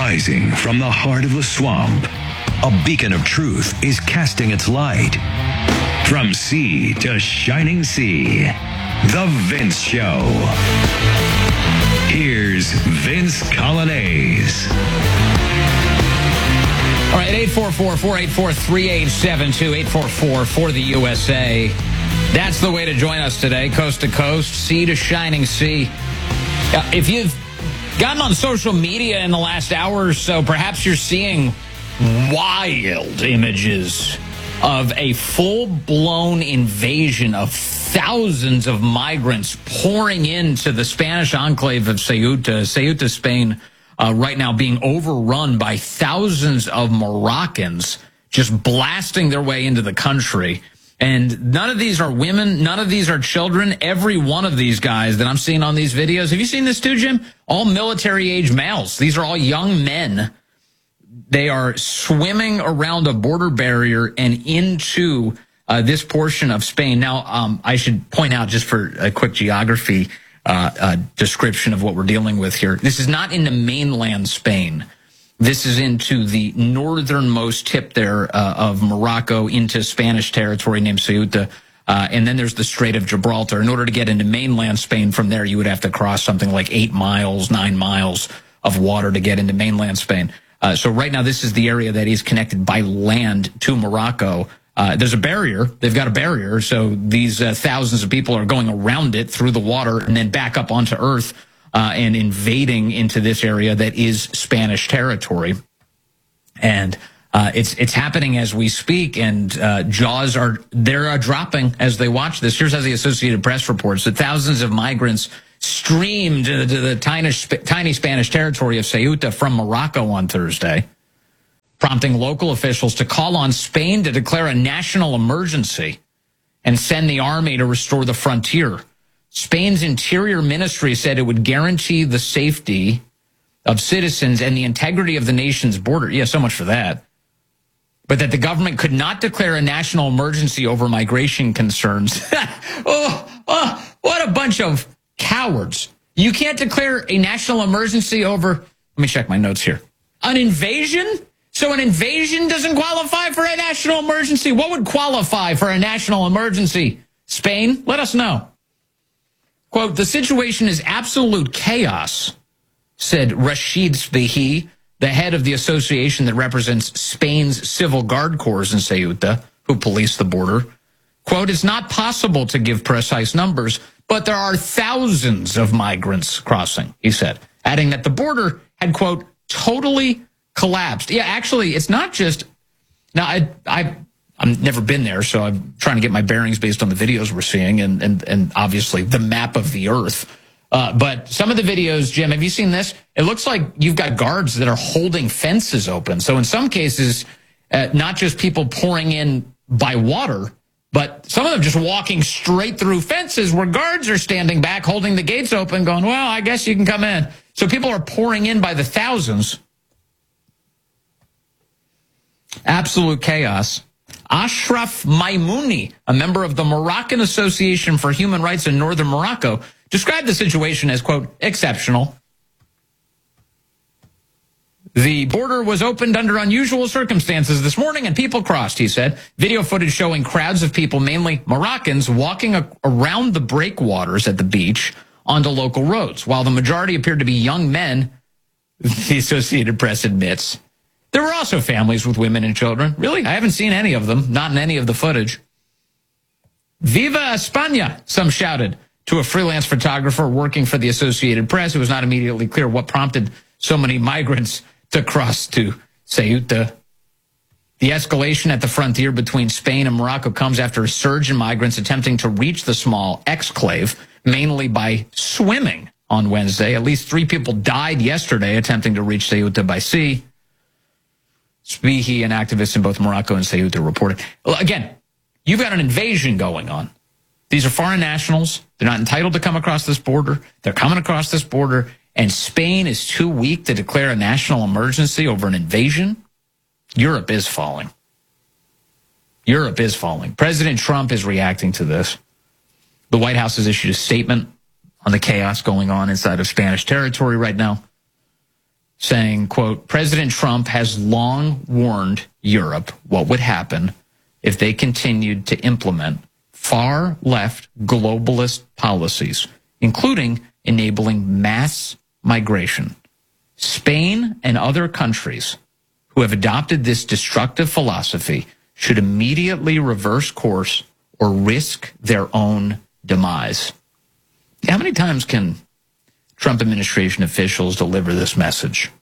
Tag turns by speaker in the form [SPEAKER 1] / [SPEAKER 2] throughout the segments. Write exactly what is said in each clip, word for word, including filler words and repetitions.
[SPEAKER 1] Rising from the heart of the swamp, a beacon of truth is casting its light. From sea to shining sea, The Vince Show. Here's Vince Coglianese.
[SPEAKER 2] All right, eight four four, four eight four, three eight seven two, eight four four for the U S A. That's the way to join us today, coast to coast, sea to shining sea. Uh, if you've gotten on social media in the last hour or so, perhaps you're seeing wild images of a full-blown invasion of thousands of migrants pouring into the Spanish enclave of Ceuta, Ceuta, Spain, uh, right now being overrun by thousands of Moroccans just blasting their way into the country. And none of these are women. None of these are children. Every one of these guys that I'm seeing on these videos. Have you seen this too, Jim? All military-age males. These are all young men. They are swimming around a border barrier and into uh, this portion of Spain. Now, um, I should point out, just for a quick geography uh, uh, description of what we're dealing with here, this is not in the mainland Spain. This is into the northernmost tip there uh, of Morocco into Spanish territory named Ceuta. Uh, and then there's the Strait of Gibraltar. In order to get into mainland Spain from there, you would have to cross something like eight miles, nine miles of water to get into mainland Spain. Uh, so right now, this is the area that is connected by land to Morocco. Uh, there's a barrier. They've got a barrier. So these uh, thousands of people are going around it through the water and then back up onto Earth. Uh, and invading into this area that is Spanish territory. And uh, it's it's happening as we speak, and uh, jaws are they're uh, dropping as they watch this. Here's how the Associated Press reports that thousands of migrants streamed into the tiny, tiny Spanish territory of Ceuta from Morocco on Thursday, prompting local officials to call on Spain to declare a national emergency and send the army to restore the frontier. Spain's interior ministry said it would guarantee the safety of citizens and the integrity of the nation's border. Yeah, so much for that. But that the government could not declare a national emergency over migration concerns. oh, oh, what a bunch of cowards. You can't declare a national emergency over, let me check my notes here, an invasion? So an invasion doesn't qualify for a national emergency? What would qualify for a national emergency? Spain? Let us know. Quote, the situation is absolute chaos, said Rashid Sbehi, the head of the association that represents Spain's civil guard corps in Ceuta, who police the border. Quote, it's not possible to give precise numbers, but there are thousands of migrants crossing, he said, adding that the border had, quote, totally collapsed. Yeah, actually, it's not just, now I, I, I've never been there, so I'm trying to get my bearings based on the videos we're seeing and, and, and obviously the map of the earth. Uh, but some of the videos, Jim, have you seen this? It looks like you've got guards that are holding fences open. So in some cases, uh, not just people pouring in by water, but some of them just walking straight through fences where guards are standing back, holding the gates open, going, well, I guess you can come in. So people are pouring in by the thousands. Absolute chaos. Ashraf Maimouni, a member of the Moroccan Association for Human Rights in Northern Morocco, described the situation as, quote, exceptional. The border was opened under unusual circumstances this morning and people crossed, he said. Video footage showing crowds of people, mainly Moroccans, walking a- around the breakwaters at the beach onto local roads, while the majority appeared to be young men, the Associated Press admits. There were also families with women and children. Really? I haven't seen any of them, not in any of the footage. Viva España, some shouted to a freelance photographer working for the Associated Press. It was not immediately clear what prompted so many migrants to cross to Ceuta. The escalation at the frontier between Spain and Morocco comes after a surge in migrants attempting to reach the small exclave, mainly by swimming on Wednesday. At least three people died yesterday attempting to reach Ceuta by sea. Sbehi and activists in both Morocco and Ceuta reported. Well, again, you've got an invasion going on. These are foreign nationals. They're not entitled to come across this border. They're coming across this border, and Spain is too weak to declare a national emergency over an invasion. Europe is falling. Europe is falling. President Trump is reacting to this. The White House has issued a statement on the chaos going on inside of Spanish territory right now. saying, quote, President Trump has long warned Europe what would happen if they continued to implement far-left globalist policies, including enabling mass migration. Spain and other countries who have adopted this destructive philosophy should immediately reverse course or risk their own demise. How many times can Trump administration officials deliver this message?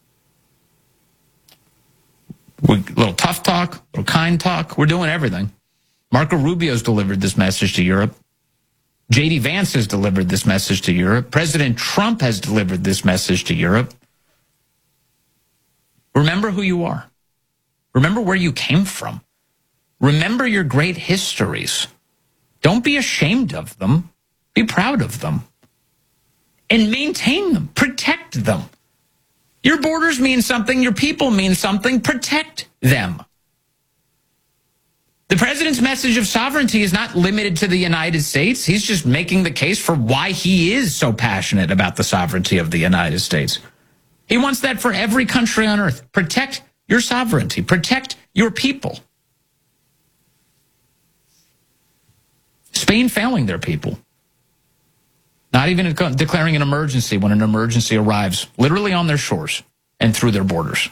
[SPEAKER 2] A little tough talk, a little kind talk. We're doing everything. Marco Rubio's delivered this message to Europe. J D Vance has delivered this message to Europe. President Trump has delivered this message to Europe. Remember who you are. Remember where you came from. Remember your great histories. Don't be ashamed of them. Be proud of them. And maintain them. Protect them. Your borders mean something. Your people mean something. Protect them. The president's message of sovereignty is not limited to the United States. He's just making the case for why he is so passionate about the sovereignty of the United States. He wants that for every country on earth. Protect your sovereignty. Protect your people. Spain failing their people. Not even declaring an emergency when an emergency arrives, literally on their shores and through their borders.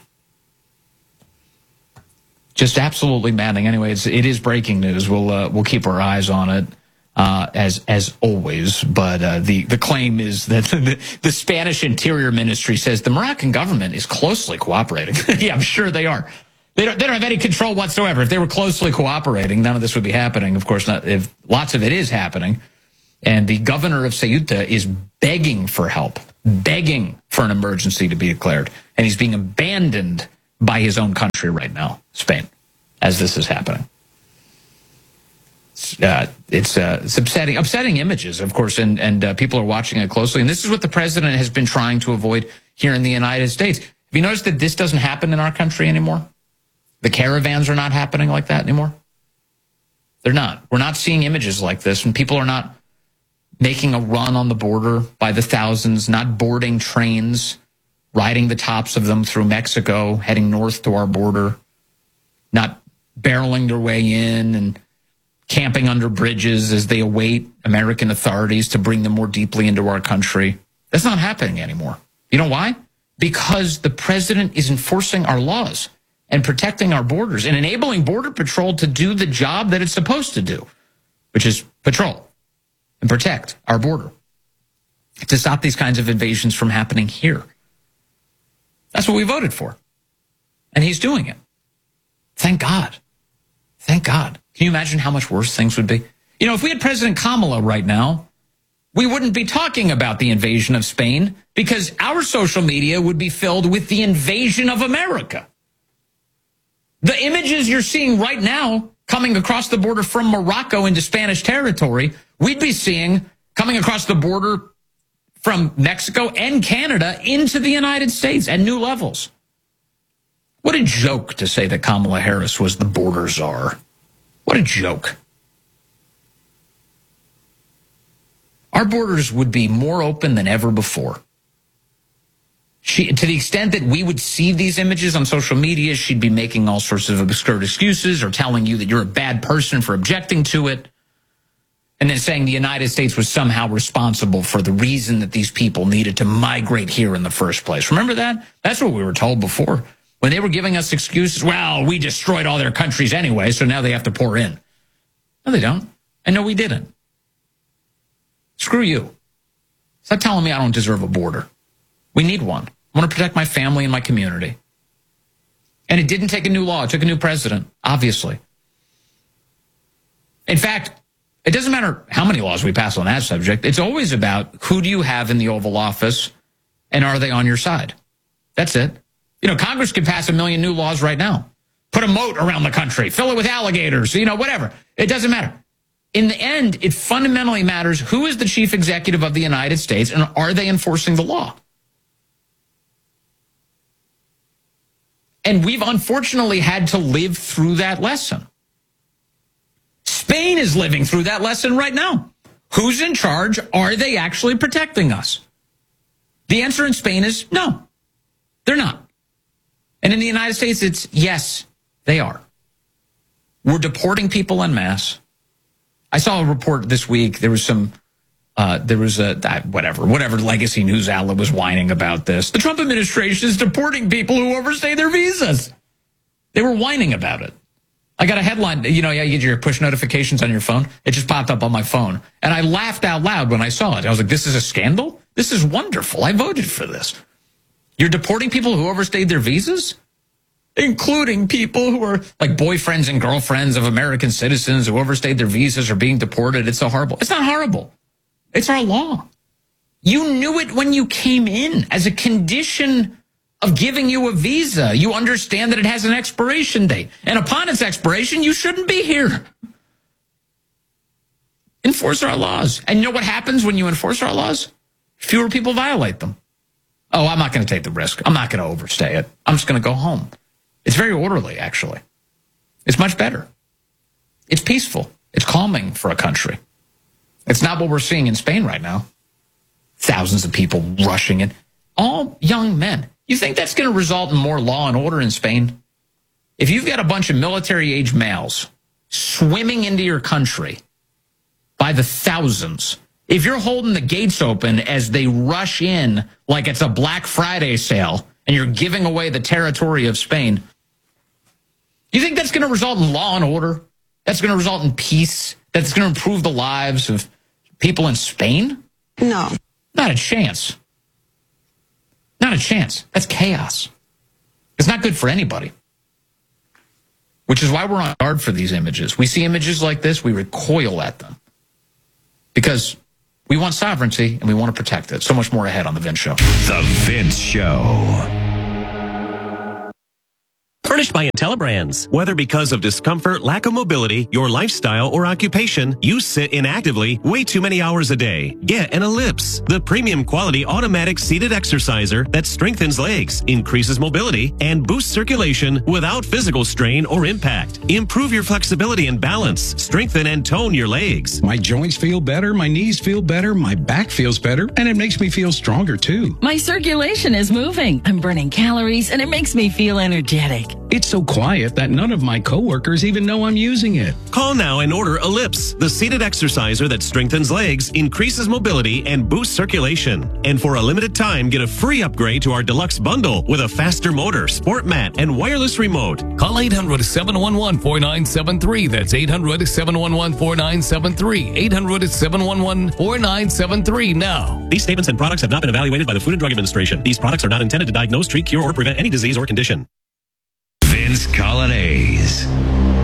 [SPEAKER 2] Just absolutely maddening. Anyway, it's, it is breaking news. We'll uh, we'll keep our eyes on it uh, as as always. But uh, the the claim is that the, the Spanish Interior Ministry says the Moroccan government is closely cooperating. Yeah, I'm sure they are. They don't they don't have any control whatsoever. If they were closely cooperating, none of this would be happening. Of course, not if lots of it is happening. And the governor of Ceuta is begging for help, begging for an emergency to be declared. And he's being abandoned by his own country right now, Spain, as this is happening. It's, uh, it's, uh, it's upsetting, upsetting images, of course, and, and uh, people are watching it closely. And this is what the president has been trying to avoid here in the United States. Have you noticed that this doesn't happen in our country anymore? The caravans are not happening like that anymore. They're not. We're not seeing images like this, and people are not making a run on the border by the thousands, not boarding trains, riding the tops of them through Mexico, heading north to our border, not barreling their way in and camping under bridges as they await American authorities to bring them more deeply into our country. That's not happening anymore. You know why? Because the president is enforcing our laws and protecting our borders and enabling Border Patrol to do the job that it's supposed to do, which is patrol and protect our border, to stop these kinds of invasions from happening here. That's what we voted for. And he's doing it. Thank God. Thank God. Can you imagine how much worse things would be? You know, if we had President Kamala right now, we wouldn't be talking about the invasion of Spain because our social media would be filled with the invasion of America. The images you're seeing right now coming across the border from Morocco into Spanish territory, we'd be seeing coming across the border from Mexico and Canada into the United States at new levels. What a joke to say that Kamala Harris was the border czar. What a joke. Our borders would be more open than ever before. She, to the extent that we would see these images on social media, she'd be making all sorts of absurd excuses or telling you that you're a bad person for objecting to it. And then saying the United States was somehow responsible for the reason that these people needed to migrate here in the first place. Remember that? That's what we were told before. When they were giving us excuses, well, we destroyed all their countries anyway, so now they have to pour in. No, they don't. And no, we didn't. Screw you. Stop telling me I don't deserve a border. We need one. I want to protect my family and my community. And it didn't take a new law. It took a new president, obviously. In fact, it doesn't matter how many laws we pass on that subject. It's always about who do you have in the Oval Office and are they on your side? That's it. You know, Congress could pass a million new laws right now. Put a moat around the country. Fill it with alligators. You know, whatever. It doesn't matter. In the end, it fundamentally matters who is the chief executive of the United States and are they enforcing the law? And we've unfortunately had to live through that lesson. Spain is living through that lesson right now. Who's in charge? Are they actually protecting us? The answer in Spain is no. They're not. And in the United States, it's yes, they are. We're deporting people en masse. I saw a report this week. There was some, uh, there was a, uh, whatever, whatever legacy news outlet was whining about this. The Trump administration is deporting people who overstay their visas. They were whining about it. I got a headline, you know, yeah, you get your push notifications on your phone. It just popped up on my phone. And I laughed out loud when I saw it. I was like, this is a scandal? This is wonderful. I voted for this. You're deporting people who overstayed their visas? Including people who are like boyfriends and girlfriends of American citizens who overstayed their visas or being deported. It's so horrible. It's not horrible. It's our law. You knew it when you came in as a condition of giving you a visa. You understand that it has an expiration date. And upon its expiration, you shouldn't be here. Enforce our laws. And you know what happens when you enforce our laws? Fewer people violate them. Oh, I'm not going to take the risk. I'm not going to overstay it. I'm just going to go home. It's very orderly, actually. It's much better. It's peaceful. It's calming for a country. It's not what we're seeing in Spain right now. Thousands of people rushing in. All young men. You think that's going to result in more law and order in Spain? If you've got a bunch of military-age males swimming into your country by the thousands, if you're holding the gates open as they rush in like it's a Black Friday sale and you're giving away the territory of Spain, you think that's going to result in law and order? That's going to result in peace? That's going to improve the lives of people in Spain?
[SPEAKER 3] No.
[SPEAKER 2] Not a chance. Not a chance. That's chaos. It's not good for anybody. Which is why we're on guard for these images. We see images like this, we recoil at them. Because we want sovereignty and we want to protect it. So much more ahead on The Vince Show.
[SPEAKER 1] The Vince Show.
[SPEAKER 4] Furnished by IntelliBrands. Whether because of discomfort, lack of mobility, your lifestyle, or occupation, you sit inactively way too many hours a day. Get an Ellipse, the premium quality automatic seated exerciser that strengthens legs, increases mobility, and boosts circulation without physical strain or impact. Improve your flexibility and balance. Strengthen and tone your legs.
[SPEAKER 5] My joints feel better, my knees feel better, my back feels better, and it makes me feel stronger too.
[SPEAKER 6] My circulation is moving. I'm burning calories, and it makes me feel energetic.
[SPEAKER 5] It's so quiet that none of my coworkers even know I'm using it.
[SPEAKER 4] Call now and order Ellipse, the seated exerciser that strengthens legs, increases mobility, and boosts circulation. And for a limited time, get a free upgrade to our deluxe bundle with a faster motor, sport mat, and wireless remote.
[SPEAKER 7] Call eight hundred, seven one one, four nine seven three. That's eight hundred, seven one one, four nine seven three. eight hundred, seven one one, four nine seven three now.
[SPEAKER 4] These statements and products have not been evaluated by the Food and Drug Administration. These products are not intended to diagnose, treat, cure, or prevent any disease or condition.
[SPEAKER 1] Vince Colonnese.